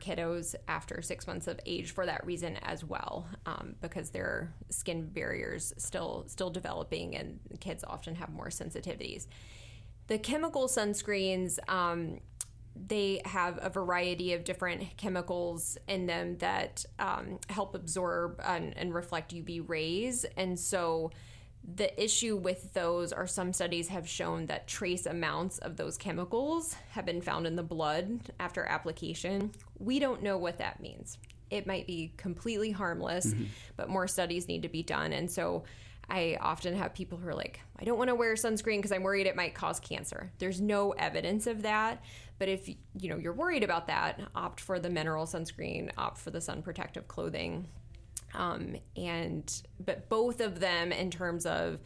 kiddos after 6 months of age for that reason as well, because their skin barriers still developing, and kids often have more sensitivities. The chemical sunscreens, they have a variety of different chemicals in them that help absorb and reflect UV rays. And so the issue with those are some studies have shown that trace amounts of those chemicals have been found in the blood after application. We don't know what that means. It might be completely harmless, but more studies need to be done. And so I often have people who are like, I don't want to wear sunscreen because I'm worried it might cause cancer. There's no evidence of that. But if you're worried about that, opt for the mineral sunscreen, opt for the sun protective clothing. But both of them, in terms of,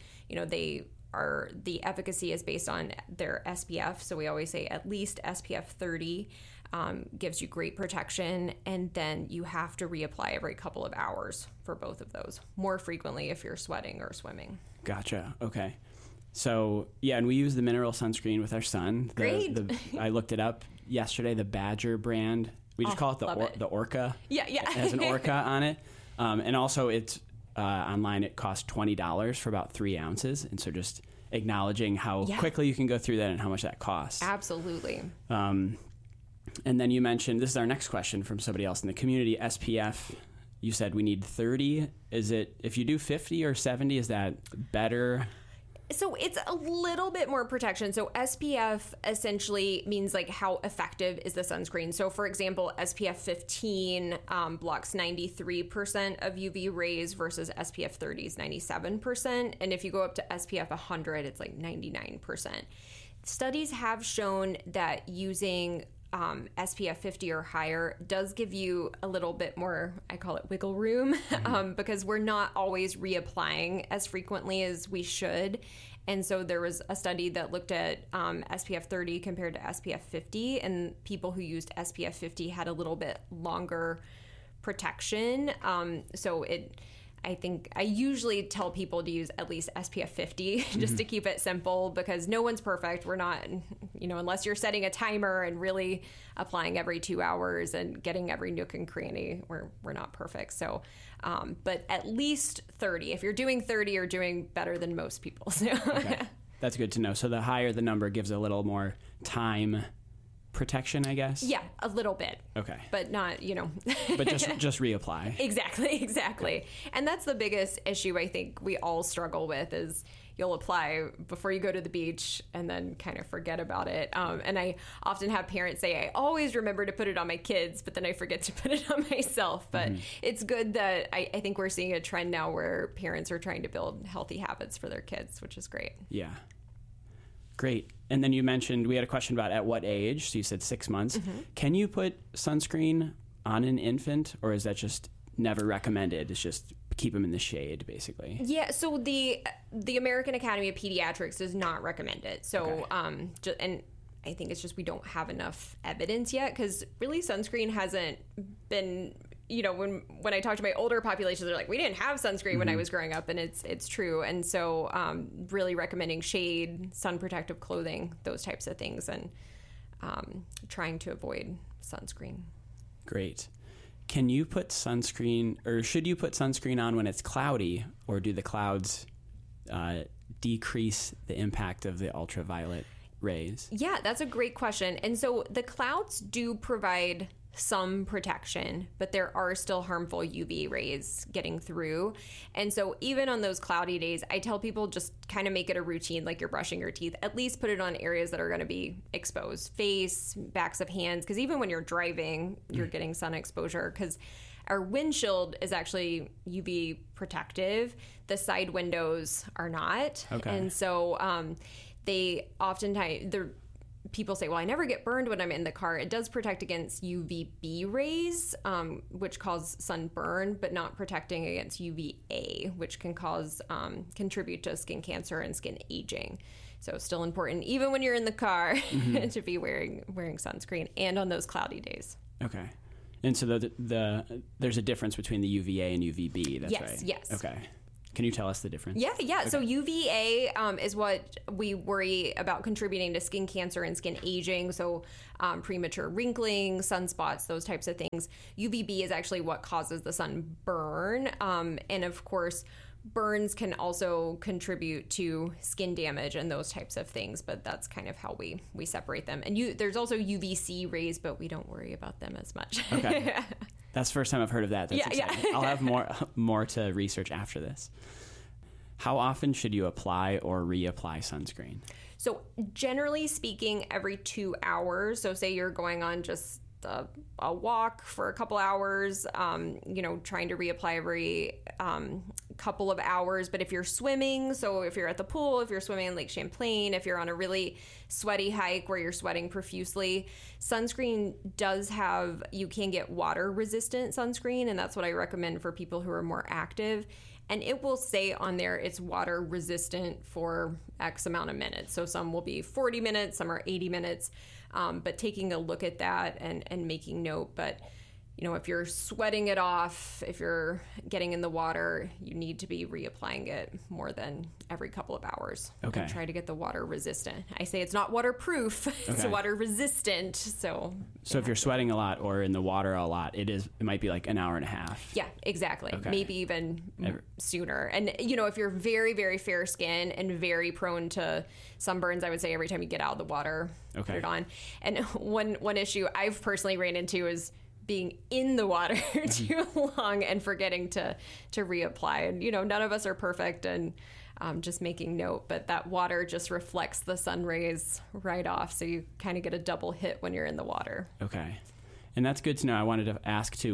the efficacy is based on their SPF. So we always say at least SPF 30 gives you great protection. And then you have to reapply every couple of hours for both of those, more frequently if you're sweating or swimming. Gotcha. Okay. So, yeah, and we use the mineral sunscreen with our son. Great. I looked it up yesterday, the Badger brand. We just call it the Orca. Yeah. It has an Orca on it. And also it's online, it costs $20 for about 3 ounces. And so just acknowledging how quickly you can go through that and how much that costs. Absolutely. And then you mentioned, this is our next question from somebody else in the community, SPF. You said we need 30. Is it, if you do 50 or 70, is that better? So it's a little bit more protection. So SPF essentially means like how effective is the sunscreen. So for example, SPF 15 blocks 93% of UV rays versus SPF 30 is 97%. And if you go up to SPF 100, it's like 99%. Studies have shown that using SPF 50 or higher does give you a little bit more, I call it wiggle room, because we're not always reapplying as frequently as we should. And so there was a study that looked at SPF 30 compared to SPF 50, and people who used SPF 50 had a little bit longer protection. I think I usually tell people to use at least SPF 50 just to keep it simple, because no one's perfect. We're not, unless you're setting a timer and really applying every 2 hours and getting every nook and cranny, we're not perfect. So, but at least 30. If you're doing 30, you're doing better than most people. So. Okay. That's good to know. So the higher the number gives a little more time protection, I guess? Yeah, a little bit. Okay. But not, But just reapply. Exactly. And that's the biggest issue I think we all struggle with is you'll apply before you go to the beach and then kind of forget about it. And I often have parents say, I always remember to put it on my kids, but then I forget to put it on myself. But it's good that I think we're seeing a trend now where parents are trying to build healthy habits for their kids, which is great. Yeah. Great. And then you mentioned, we had a question about at what age. So you said 6 months. Can you put sunscreen on an infant, or is that just never recommended? It's just keep them in the shade, basically. Yeah. So the American Academy of Pediatrics does not recommend it. So, and I think it's just we don't have enough evidence yet, because really sunscreen hasn't been, when I talk to my older populations, they're like, we didn't have sunscreen when I was growing up, and it's true. And so really recommending shade, sun protective clothing, those types of things, and trying to avoid sunscreen. Great. Can you put sunscreen, or should you put sunscreen on when it's cloudy, or do the clouds decrease the impact of the ultraviolet rays? Yeah, that's a great question. And so the clouds do provide some protection, but there are still harmful UV rays getting through. And so even on those cloudy days, I tell people just kind of make it a routine, like you're brushing your teeth. At least put it on areas that are going to be exposed, face, backs of hands, because even when you're driving, you're getting sun exposure, because our windshield is actually UV protective. The side windows are not. Okay. And so they oftentimes, people say, well, I never get burned when I'm in the car. It does protect against UVB rays, which cause sunburn, but not protecting against UVA, which can cause, contribute to skin cancer and skin aging. So still important, even when you're in the car, to be wearing sunscreen, and on those cloudy days. Okay. And so there's a difference between the UVA and UVB, that's right? Yes. Okay. Can you tell us the difference? Yeah. Okay. So UVA is what we worry about contributing to skin cancer and skin aging. So premature wrinkling, sunspots, those types of things. UVB is actually what causes the sunburn. And of course, burns can also contribute to skin damage and those types of things, but that's kind of how we separate them. And there's also UVC rays, but we don't worry about them as much. Okay. That's the first time I've heard of that. That's exciting. I'll have more to research after this. How often should you apply or reapply sunscreen? So generally speaking, every 2 hours. So say you're going on just a walk for a couple hours, trying to reapply every couple of hours. But if you're swimming, so if you're at the pool, if you're swimming in Lake Champlain, if you're on a really sweaty hike where you're sweating profusely, sunscreen you can get water resistant sunscreen. And that's what I recommend for people who are more active. And it will say on there it's water resistant for X amount of minutes. So some will be 40 minutes, some are 80 minutes. But taking a look at that and making note. But, if you're sweating it off, if you're getting in the water, you need to be reapplying it more than every couple of hours. Okay. And try to get the water resistant. I say it's not waterproof, it's water resistant. So if you're sweating a lot or in the water a lot, it might be like an hour and a half. Yeah, exactly. Okay. Maybe even sooner. And, if you're very, very fair skin and very prone to sunburns, I would say every time you get out of the water, put it on. And one issue I've personally ran into is being in the water too long and forgetting to reapply. And, none of us are perfect, and just making note, but that water just reflects the sun rays right off. So you kind of get a double hit when you're in the water. Okay. And that's good to know. I wanted to ask too,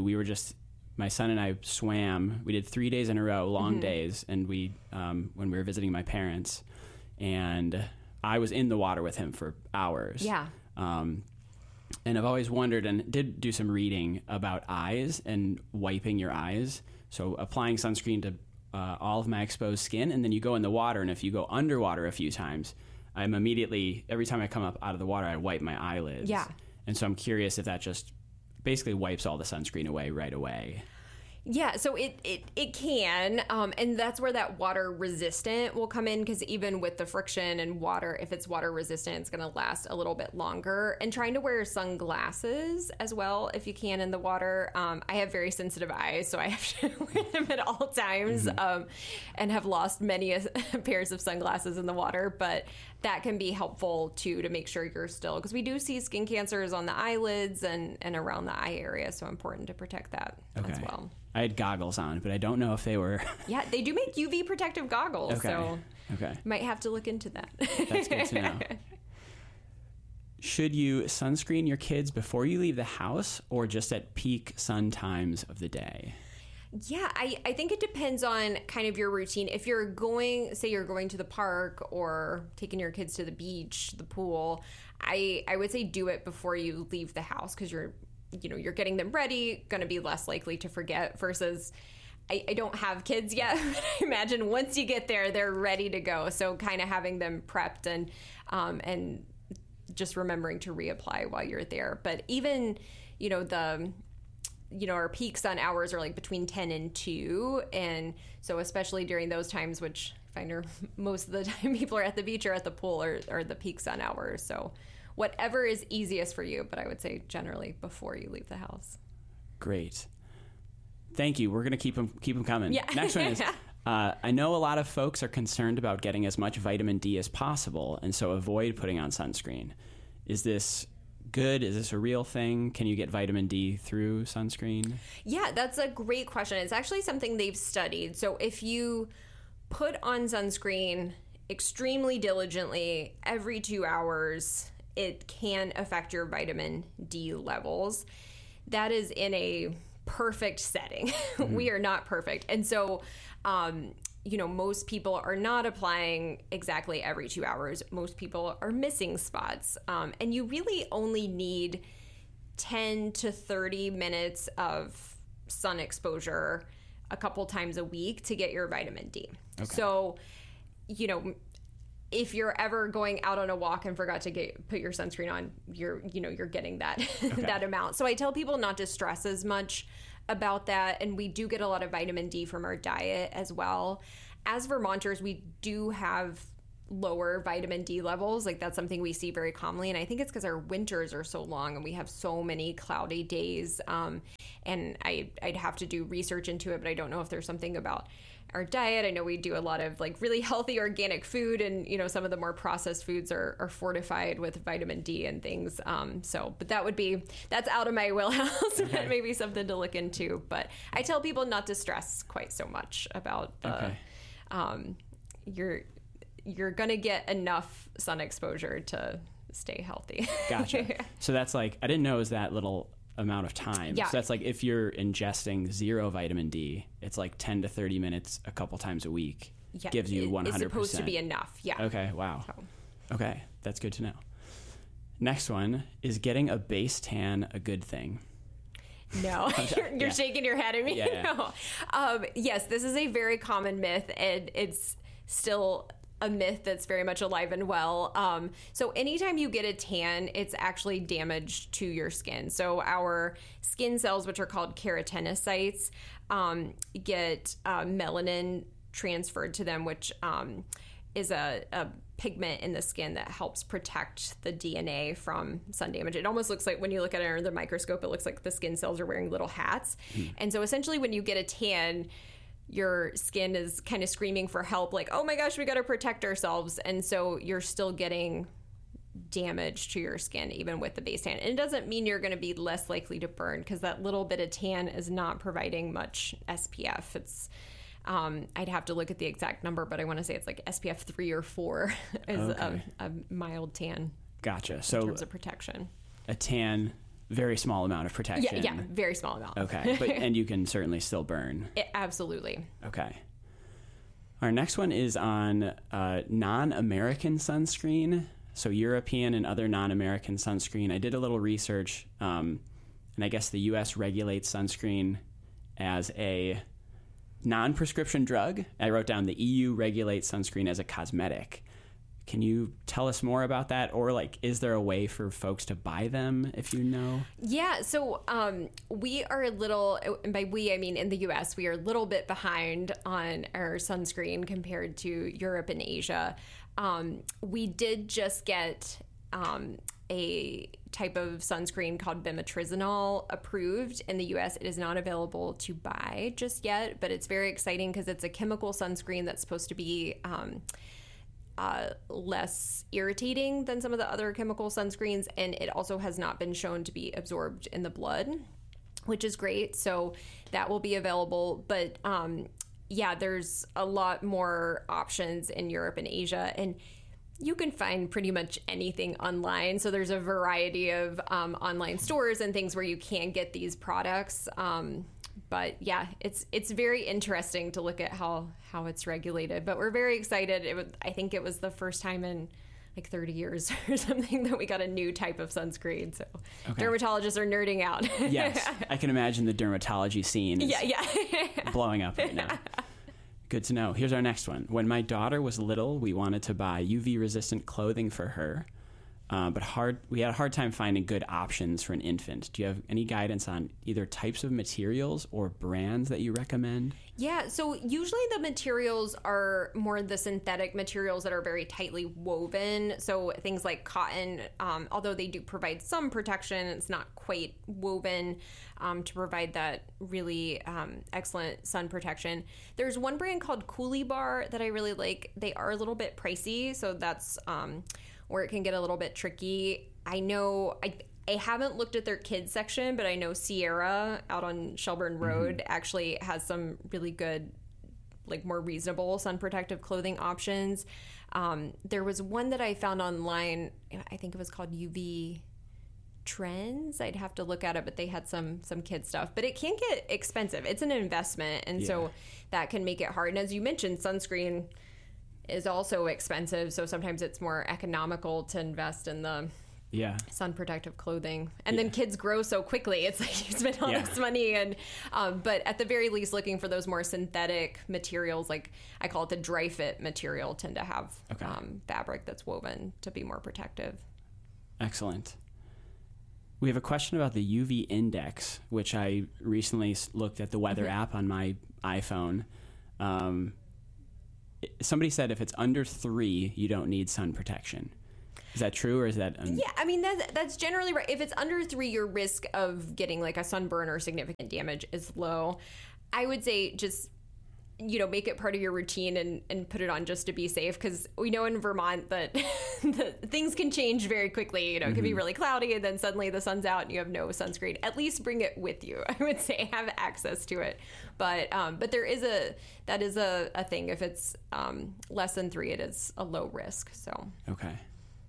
my son and I swam. We did 3 days in a row, long days. And we, when we were visiting my parents, and I was in the water with him for hours. Yeah. And I've always wondered, and did do some reading about eyes and wiping your eyes. So applying sunscreen to all of my exposed skin, and then you go in the water, and if you go underwater a few times, I'm immediately, every time I come up out of the water, I wipe my eyelids. Yeah. And so I'm curious if that just basically wipes all the sunscreen away right away. Yeah, so it can, and that's where that water resistant will come in, because even with the friction and water, if it's water resistant, it's going to last a little bit longer. And trying to wear sunglasses as well, if you can, in the water. I have very sensitive eyes, so I have to wear them at all times, and have lost many pairs of sunglasses in the water. But that can be helpful too, to make sure you're still, because we do see skin cancers on the eyelids and around the eye area, so important to protect that as well. I had goggles on, but I don't know if they were... Yeah, they do make UV protective goggles, so might have to look into that. That's good to know. Should you sunscreen your kids before you leave the house, or just at peak sun times of the day? Yeah, I think it depends on kind of your routine. If you're going to the park or taking your kids to the beach, the pool, I would say do it before you leave the house, because you're getting them ready, going to be less likely to forget, versus I don't have kids yet, but I imagine once you get there, they're ready to go. So kind of having them prepped and just remembering to reapply while you're there. But even, our peak sun hours are like between 10 and 2. And so especially during those times, which I find are most of the time people are at the beach or at the pool, or the peak sun hours. So whatever is easiest for you, but I would say generally before you leave the house. Great. Thank you. We're going to keep them coming. Yeah. Next one is, I know a lot of folks are concerned about getting as much vitamin D as possible, and so avoid putting on sunscreen. Is this good? Is this a real thing? Can you get vitamin D through sunscreen? Yeah, that's a great question. It's actually something they've studied. So if you put on sunscreen extremely diligently every 2 hours, it can affect your vitamin D levels. That is in a perfect setting. We are not perfect. And so, most people are not applying exactly every 2 hours. Most people are missing spots. And you really only need 10 to 30 minutes of sun exposure a couple times a week to get your vitamin D. Okay. So, if you're ever going out on a walk and forgot to put your sunscreen on, you're getting that that amount. So I tell people not to stress as much about that. And we do get a lot of vitamin D from our diet as well. as Vermonters, we do have lower vitamin D levels. Like that's something we see very commonly. And I think it's because our winters are so long and we have so many cloudy days. And I'd have to do research into it, but I don't know if there's something about our diet. I know we do a lot of like really healthy organic food, and you know, some of the more processed foods are fortified with vitamin D and things. But that's out of my wheelhouse. Okay. Maybe something to look into. But I tell people not to stress quite so much about the, you're going to get enough sun exposure to stay healthy. Gotcha. So that's like, I didn't know it was that little amount of time. Yeah. So that's like if you're ingesting 0 vitamin D, it's like 10 to 30 minutes a couple times a week. Yeah, gives you 100%. It's supposed to be enough. Yeah. Okay. Wow. Okay. That's good to know. Next one, is getting a base tan a good thing? No, you're shaking your head at me. Yeah. No. Yes, this is a very common myth, and it's still a myth that's very much alive and well. So anytime you get a tan, it's actually damage to your skin. So our skin cells, which are called keratinocytes, get melanin transferred to them, which is a pigment in the skin that helps protect the DNA from sun damage. It almost looks like, when you look at it under the microscope, it looks like the skin cells are wearing little hats. And so essentially when you get a tan, your skin is kind of screaming for help, like, oh my gosh, we got to protect ourselves. And so you're still getting damage to your skin, even with the base tan. And it doesn't mean you're going to be less likely to burn, because that little bit of tan is not providing much SPF. It's, I'd have to look at the exact number, but I want to say it's like SPF 3 or 4 is a mild tan. Gotcha. So in terms of protection, a tan, very small amount of protection. Yeah, very small amount. Okay, and you can certainly still burn. Absolutely. Okay. Our next one is on non-American sunscreen. So European and other non-American sunscreen. I did a little research, and I guess the U.S. regulates sunscreen as a non-prescription drug. I wrote down the EU regulates sunscreen as a cosmetic. Can you tell us more about that? Or like, is there a way for folks to buy them, if you know? Yeah, so we are a little, and by we, I mean in the US, we are a little bit behind on our sunscreen compared to Europe and Asia. We did just get a type of sunscreen called bimetrizanol approved in the US. It is not available to buy just yet, but it's very exciting because it's a chemical sunscreen that's supposed to be less irritating than some of the other chemical sunscreens, and it also has not been shown to be absorbed in the blood, which is great. So that will be available. But there's a lot more options in Europe and Asia, and you can find pretty much anything online. So there's a variety of online stores and things where you can get these products. But yeah, it's very interesting to look at how it's regulated. But we're very excited. I think it was the first time in like 30 years or something that we got a new type of sunscreen. So dermatologists are nerding out. Yes, I can imagine the dermatology scene is blowing up right now. Good to know. Here's our next one. When my daughter was little, we wanted to buy UV-resistant clothing for her. But we had a hard time finding good options for an infant. Do you have any guidance on either types of materials or brands that you recommend? Yeah, so usually the materials are more the synthetic materials that are very tightly woven. So things like cotton, although they do provide some protection, it's not quite woven to provide that really excellent sun protection. There's one brand called Coolie Bar that I really like. They are a little bit pricey, so that's where it can get a little bit tricky. I know I haven't looked at their kids section, but I know Sierra out on Shelburne Road actually has some really good, like more reasonable sun protective clothing options. There was one that I found online. I think it was called UV Trends. I'd have to look at it, but they had some kid stuff. But it can get expensive. It's an investment, and so that can make it hard. And as you mentioned, sunscreen is also expensive, so sometimes it's more economical to invest in the sun protective clothing. And then kids grow so quickly, it's like you spend all this money, and but at the very least, looking for those more synthetic materials, like I call it the dry fit material, tend to have fabric that's woven to be more protective. Excellent. We have a question about the UV index, which I recently looked at the weather app on my iPhone. somebody said if it's under 3, you don't need sun protection. Is that true, or is that... Yeah, I mean, that's generally right. If it's under 3, your risk of getting like a sunburn or significant damage is low. I would say just, make it part of your routine and put it on just to be safe, because we know in Vermont that things can change very quickly. It can be really cloudy and then suddenly the sun's out and you have no sunscreen. At least bring it with you. I would say have access to it. But that is a thing. If it's less than 3, it is a low risk. So okay.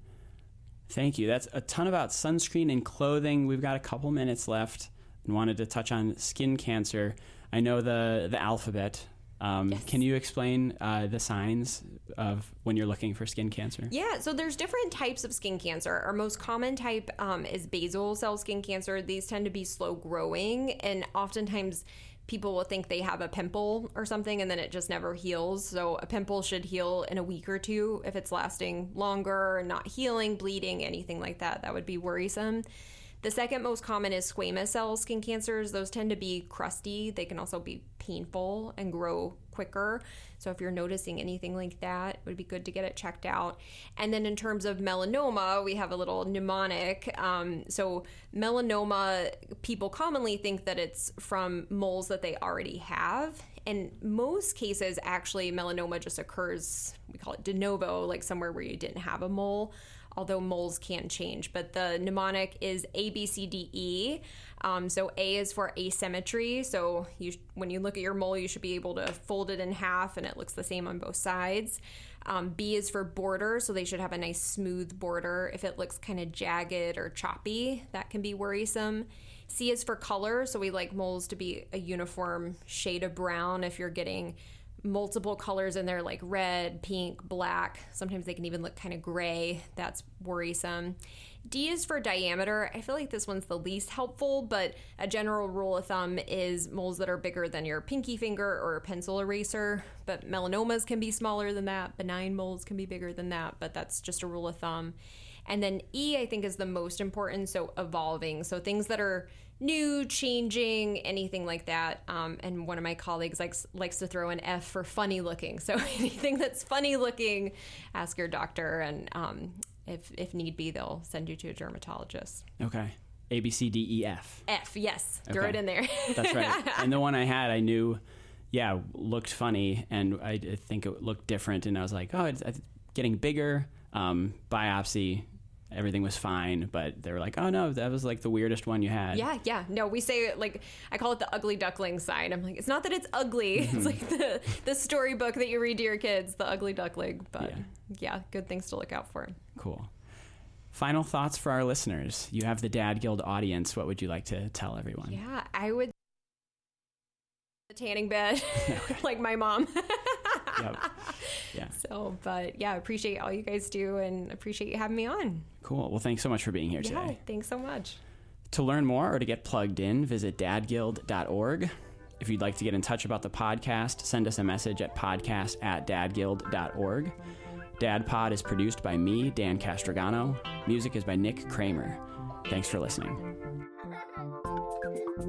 Thank you. That's a ton about sunscreen and clothing. We've got a couple minutes left and wanted to touch on skin cancer. I know the alphabet. Yes. Can you explain the signs of when you're looking for skin cancer? Yeah, so there's different types of skin cancer. Our most common type is basal cell skin cancer. These tend to be slow growing, and oftentimes people will think they have a pimple or something and then it just never heals. So a pimple should heal in a week or 2. If it's lasting longer and not healing, bleeding, anything like that, that would be worrisome. The second most common is squamous cell skin cancers. Those tend to be crusty. They can also be painful and grow quicker. So if you're noticing anything like that, it would be good to get it checked out. And then in terms of melanoma, we have a little mnemonic. So melanoma, people commonly think that it's from moles that they already have. In most cases, actually, melanoma just occurs, we call it de novo, like somewhere where you didn't have a mole, although moles can change. But the mnemonic is A, B, C, D, E. So A is for asymmetry. So when you look at your mole, you should be able to fold it in half and it looks the same on both sides. B is for border. So they should have a nice smooth border. If it looks kind of jagged or choppy, that can be worrisome. C is for color. So we like moles to be a uniform shade of brown. If you're getting multiple colors in there like red, pink, black, sometimes they can even look kind of gray. That's worrisome. D is for diameter. I feel like this one's the least helpful, but a general rule of thumb is moles that are bigger than your pinky finger or a pencil eraser. But melanomas can be smaller than that. Benign moles can be bigger than that, but that's just a rule of thumb. And then E, I think, is the most important, so evolving. So things that are new, changing, anything like that. And one of my colleagues likes to throw an F for funny looking. So anything that's funny looking, ask your doctor, and if need be, they'll send you to a dermatologist. Okay. A, B, C, D, E, F. F, yes. Okay. Throw it in there. That's right. And the one I had, I knew, looked funny, and I think it looked different, and I was like, oh, it's getting bigger. Biopsy, everything was fine, but they were like, oh no, that was like the weirdest one you had. Yeah. No, we say, like, I call it the ugly duckling sign. I'm like, it's not that it's ugly. It's like the storybook that you read to your kids, the ugly duckling. But yeah, good things to look out for. Cool. Final thoughts for our listeners. You have the Dad Guild audience. What would you like to tell everyone? Yeah, I would the tanning bed, like my mom. Yep. Yeah. So, but yeah, appreciate all you guys do and appreciate you having me on. Cool. Well, thanks so much for being here today. Yeah, thanks so much. To learn more or to get plugged in, visit dadguild.org. If you'd like to get in touch about the podcast, send us a message at podcast@dadguild.org. Dad Pod is produced by me, Dan Castrogano. Music is by Nick Kramer. Thanks for listening.